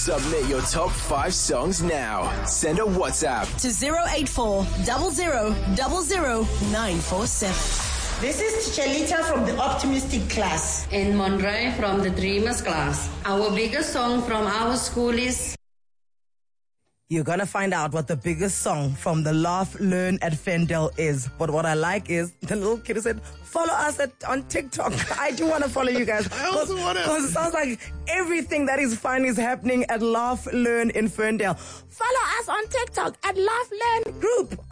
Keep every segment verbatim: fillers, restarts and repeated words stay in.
Submit your top five songs now. Send a WhatsApp to zero eight four zero zero zero zero nine four seven. This is Chelita from the Optimistic class. And Monray from the Dreamers class. Our biggest song from our school is... You're going to find out what the biggest song from the Laugh Learn at Ferndale is. But what I like is the little kid said, follow us at, on TikTok. I do want to follow you guys. I also want to. Because it sounds like everything that is fun is happening at Laugh Learn in Ferndale. Follow us on TikTok at Laugh Learn Group.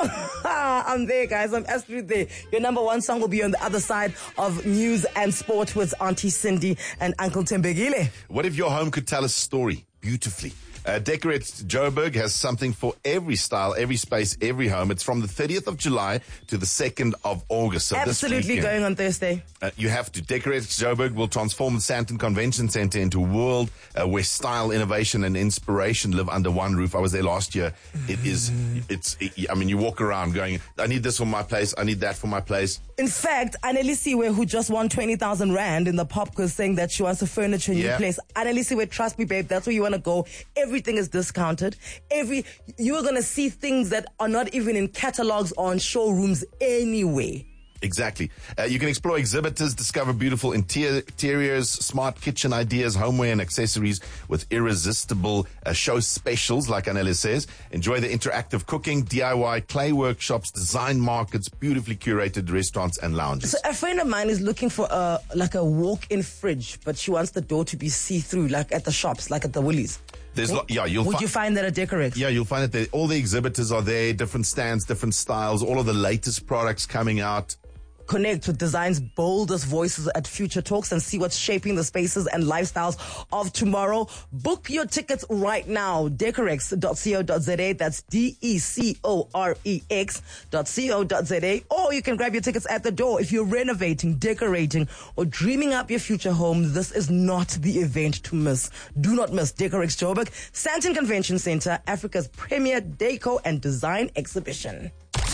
I'm there, guys. I'm absolutely there. Your number one song will be on the other side of news and sport with Auntie Cindy and Uncle Tembegile. What if your home could tell a story beautifully? Uh, Decorate Joburg has something for every style, every space, every home. It's from the thirtieth of July to the second of August. So Absolutely this going on Thursday. Uh, you have to. Decorate Joburg will transform the Sandton Convention Center into a world uh, where style, innovation, and inspiration live under one roof. I was there last year. It is, it's, it, I mean, you walk around going, I need this for my place. I need that for my place. In fact, Annelisiwe, who just won twenty thousand rand in the pop quiz, saying that she wants to furnish a new Yeah. place. Annelisiwe, trust me, babe, that's where you want to go. Everything is discounted. Every You're going to see things that are not even in catalogs or on showrooms anyway. Exactly. Uh, you can explore exhibitors, discover beautiful inter- interiors, smart kitchen ideas, homeware and accessories with irresistible uh, show specials, like Anela says. Enjoy the interactive cooking, D I Y, clay workshops, design markets, beautifully curated restaurants and lounges. So a friend of mine is looking for a like a walk-in fridge, but she wants the door to be see-through, like at the shops, like at the Woolies. There's lo- yeah, you'll Would fi- you find that at Decorex? Yeah, you'll find it there. All the exhibitors are there, different stands, different styles, all of the latest products coming out. Connect with Design's boldest voices at Future Talks and see what's shaping the spaces and lifestyles of tomorrow. Book your tickets right now. Decorex dot co dot za. That's D E C O R E X dot co dot za. Or you can grab your tickets at the door. If you're renovating, decorating, or dreaming up your future home, this is not the event to miss. Do not miss Decorex Joburg, Sandton Convention Center, Africa's premier deco and design exhibition.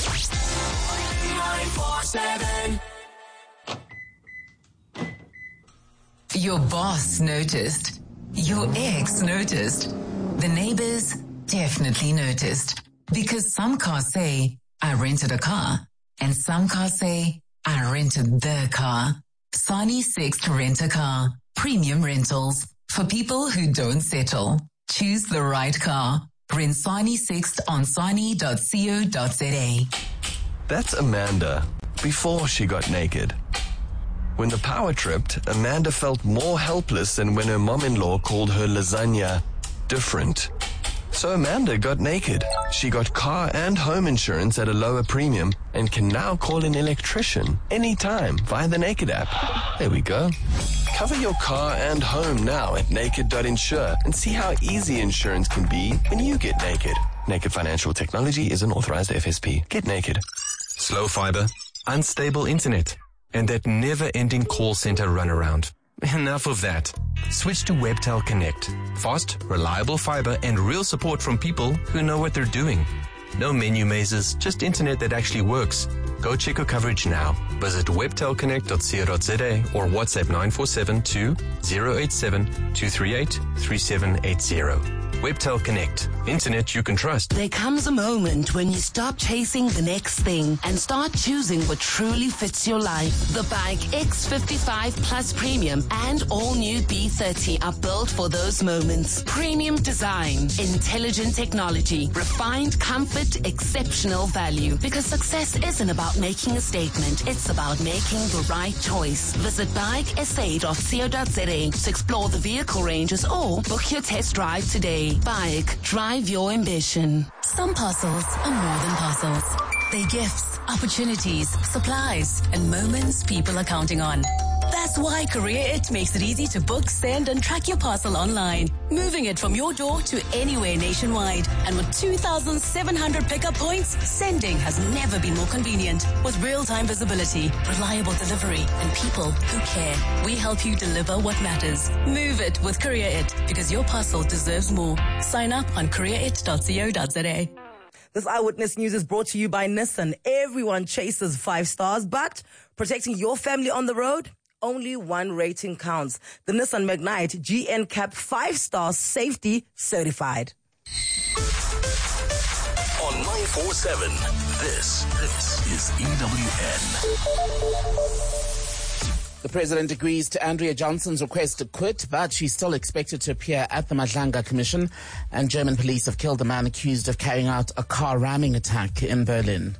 Your boss noticed. Your ex noticed. The neighbors definitely noticed. Because some cars say, I rented a car. And some cars say, I rented the car. Sani Sixt Rent a Car. Premium rentals. For people who don't settle. Choose the right car. Rent Sani Sixt on sani dot co dot za. That's Amanda, before she got naked. When the power tripped, Amanda felt more helpless than when her mom-in-law called her lasagna different. So Amanda got naked. She got car and home insurance at a lower premium and can now call an electrician anytime via the Naked app. There we go. Cover your car and home now at naked dot insure and see how easy insurance can be when you get naked. Naked Financial Technology is an authorized F S P. Get naked. Slow fiber, unstable internet, and that never-ending call center runaround. Enough of that. Switch to Webtel Connect. Fast, reliable fiber, and real support from people who know what they're doing. No menu mazes, just internet that actually works. Go check your coverage now. Visit webtel connect dot co dot za or WhatsApp nine four seven two zero eight seven two three eight three seven eight zero. Webtel Connect. Internet you can trust. There comes a moment when you stop chasing the next thing and start choosing what truly fits your life. The Bike X fifty-five Plus Premium and all-new B thirty are built for those moments. Premium design, intelligent technology, refined comfort, exceptional value. Because success isn't about making a statement, it's about making the right choice. Visit bike s a dot co dot za to explore the vehicle ranges or book your test drive today. Bike, drive your ambition. Some parcels are more than parcels. They're gifts, opportunities, supplies, and moments people are counting on. That's why Career It makes it easy to book, send, and track your parcel online, moving it from your door to anywhere nationwide. And with two thousand seven hundred pickup points, sending has never been more convenient. With real-time visibility, reliable delivery, and people who care, we help you deliver what matters. Move it with Career It, because your parcel deserves more. Sign up on career it dot co dot za. This Eyewitness News is brought to you by Nissan. Everyone chases five stars, but protecting your family on the road only one rating counts. The Nissan Magnite G N C A P five star safety certified. On nine four seven, this, this is E W N. The president agrees to Andrea Johnson's request to quit, but she's still expected to appear at the Madlanga Commission. And German police have killed a man accused of carrying out a car ramming attack in Berlin.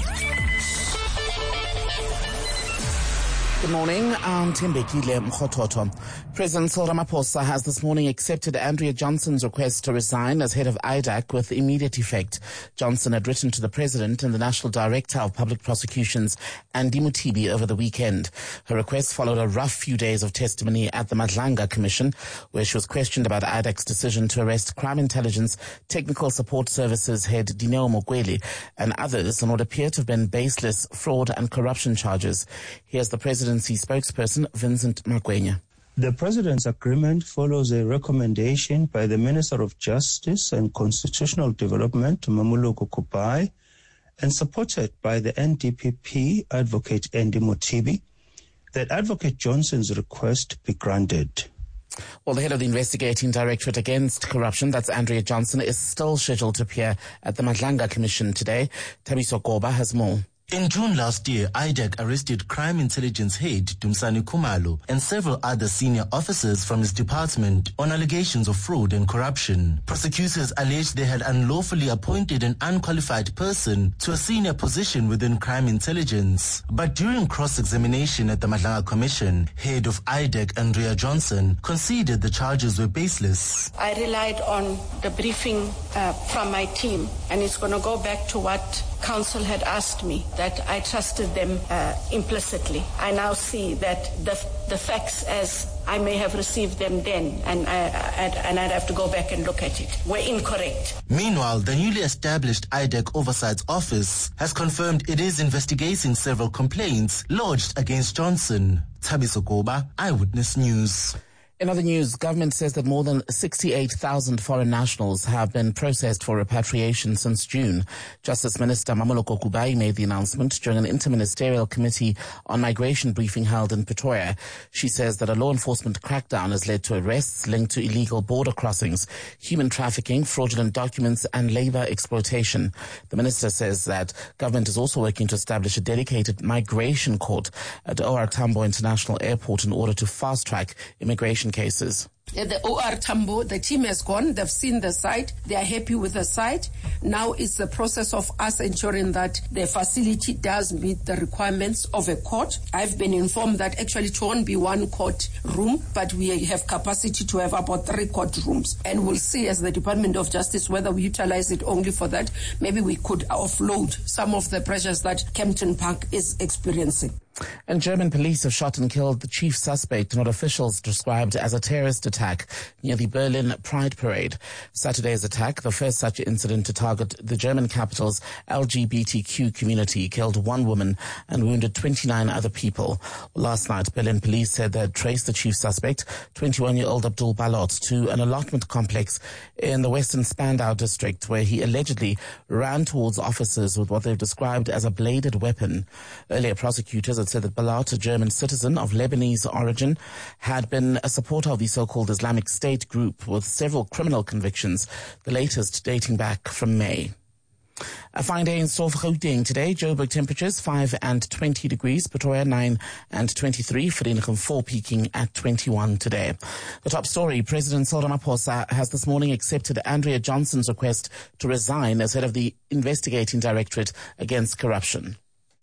Good morning, I'm Timbekile Mkhototo. President Cyril Ramaphosa has this morning accepted Andrea Johnson's request to resign as head of I D A C with immediate effect. Johnson had written to the president and the National Director of Public Prosecutions, Andy Mutibi, over the weekend. Her request followed a rough few days of testimony at the Madlanga Commission, where she was questioned about I D A C's decision to arrest Crime Intelligence Technical Support Services head Dineo Mokweli and others on what appear to have been baseless fraud and corruption charges. Here's the presidency spokesperson, Vincent Magwenya. The President's agreement follows a recommendation by the Minister of Justice and Constitutional Development, Mamuluko Kupai, and supported by the N D P P Advocate Andy Mutibi, that Advocate Johnson's request be granted. Well, the head of the investigating directorate against corruption, that's Andrea Johnson, is still scheduled to appear at the Madlanga Commission today. Tabiso Goba has more. In June last year, I D A C arrested Crime Intelligence head Dumsani Khumalo and several other senior officers from his department on allegations of fraud and corruption. Prosecutors alleged they had unlawfully appointed an unqualified person to a senior position within Crime Intelligence. But during cross-examination at the Madlanga Commission, head of I D A C, Andrea Johnson, conceded the charges were baseless. I relied on the briefing uh, from my team, and it's going to go back to what Council had asked me, that I trusted them uh, implicitly. I now see that the the facts as I may have received them then, and, I, I, and I'd have to go back and look at it, were incorrect. Meanwhile, the newly established I D A C Oversight Office has confirmed it is investigating several complaints lodged against Johnson. Tabiso Goba, Eyewitness News. In other news, government says that more than sixty-eight thousand foreign nationals have been processed for repatriation since June. Justice Minister Mamuluko Kupai made the announcement during an interministerial committee on migration briefing held in Pretoria. She says that a law enforcement crackdown has led to arrests linked to illegal border crossings, human trafficking, fraudulent documents, and labor exploitation. The minister says that government is also working to establish a dedicated migration court at O R Tambo International Airport in order to fast-track immigration cases. At the O R Tambo, the team has gone, they've seen the site, they are happy with the site. Now it's the process of us ensuring that the facility does meet the requirements of a court. I've been informed that actually it won't be one court room, but we have capacity to have about three court rooms. And we'll see as the Department of Justice whether we utilize it only for that. Maybe we could offload some of the pressures that Kempton Park is experiencing. And German police have shot and killed the chief suspect in what officials described as a terrorist attack near the Berlin Pride Parade. Saturday's attack, the first such incident to target the German capital's L G B T Q community, killed one woman and wounded twenty-nine other people. Last night, Berlin police said they had traced the chief suspect, twenty-one-year-old Abdul Balot, to an allotment complex in the Western Spandau district, where he allegedly ran towards officers with what they've described as a bladed weapon. Earlier, prosecutors said that Balot, a German citizen of Lebanese origin, had been a supporter of the so-called Islamic State group with several criminal convictions, the latest dating back from May. A fine day in store for Gauteng today. Joburg temperatures five and twenty degrees, Pretoria nine and twenty-three, Vereeniging four peaking at twenty-one today. The top story, President Cyril Ramaphosa has this morning accepted Andrea Johnson's request to resign as head of the investigating directorate against corruption.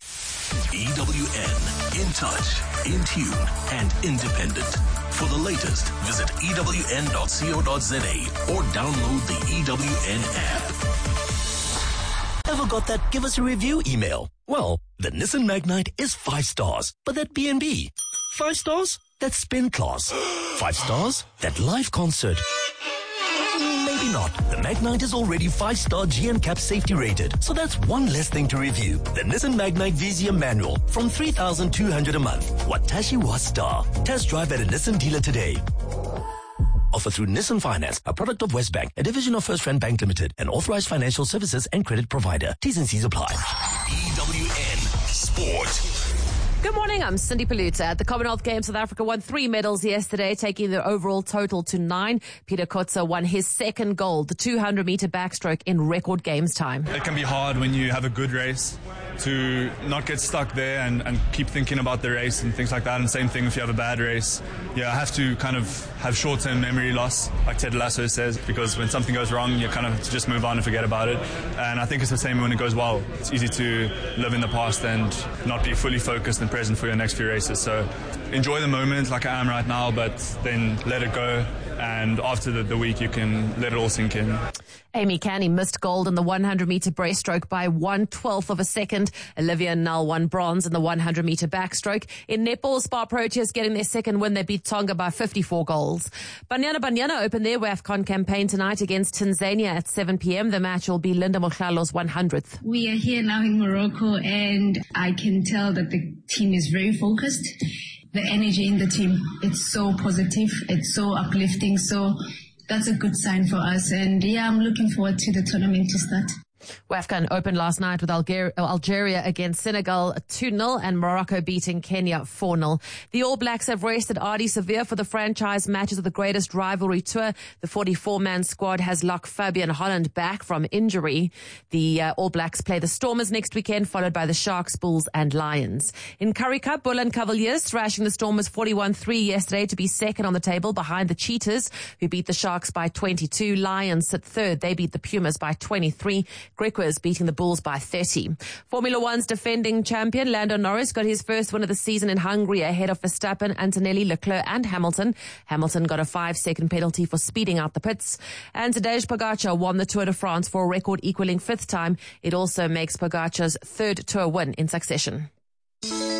E W N, in touch, in tune, and independent. For the latest, visit E W N dot co dot za or download the E W N app. Ever got that give us a review email? Well, the Nissan Magnite is five stars, but that B and B. Five stars? That spin class. Five stars? That live concert. Maybe not. The Magnite is already five-star G N C A P safety rated, so that's one less thing to review. The Nissan Magnite Vizia manual from three thousand two hundred dollars a month. Watashi wa star. Test drive at a Nissan dealer today. Offer through Nissan Finance, a product of Westbank, a division of First Rand Bank Limited, an authorized financial services and credit provider. T's and C's apply. E W N Sport. Good morning, I'm Cindy Paluta. At the Commonwealth Games, South Africa won three medals yesterday, taking their overall total to nine. Peter Kotze won his second gold, the two hundred meter backstroke, in record games time. It can be hard when you have a good race to not get stuck there and, and keep thinking about the race and things like that. And same thing if you have a bad race. Yeah, I have to kind of have short-term memory loss, like Ted Lasso says, because when something goes wrong, you kind of just move on and forget about it. And I think it's the same when it goes well. It's easy to live in the past and not be fully focused and present for your next few races. So enjoy the moment like I am right now, but then let it go. And after the, the week, you can let it all sink in. Amy Canny missed gold in the one hundred meter breaststroke by one twelfth of a second. Olivia Null won bronze in the one hundred meter backstroke. In netball, Spa Proteas getting their second win. They beat Tonga by fifty-four goals. Banyana Banyana open their WAFCON campaign tonight against Tanzania at seven p.m. The match will be Linda Mohlalo's one hundredth. We are here now in Morocco, and I can tell that the team is very focused. The energy in the team, it's so positive, it's so uplifting, so that's a good sign for us. And yeah, I'm looking forward to the tournament to start. WAFCON opened last night with Algeria, Algeria against Senegal two nil and Morocco beating Kenya four nil. The All Blacks have rested Ardie Savea for the franchise matches of the greatest rivalry tour. The forty-four man squad has locked Fabian Holland back from injury. The uh, All Blacks play the Stormers next weekend, followed by the Sharks, Bulls and Lions. In Currie Cup, Boland Cavaliers thrashing the Stormers forty-one three yesterday to be second on the table behind the Cheetahs, who beat the Sharks by twenty-two. Lions sit third. They beat the Pumas by twenty-three. Griquas beating the Bulls by thirty. Formula One's defending champion Lando Norris got his first win of the season in Hungary ahead of Verstappen, Antonelli, Leclerc and Hamilton. Hamilton got a five-second penalty for speeding out the pits. And Tadej Pogacar won the Tour de France for a record-equaling fifth time. It also makes Pogacar's third Tour win in succession.